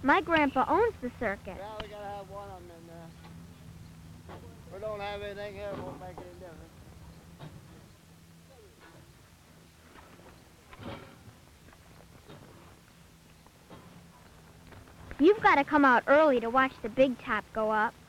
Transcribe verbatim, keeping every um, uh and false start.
My grandpa owns the circus. Well, we gotta have one of them in there. We don't have anything here, it won't make any difference. You've got to come out early to watch the big top go up.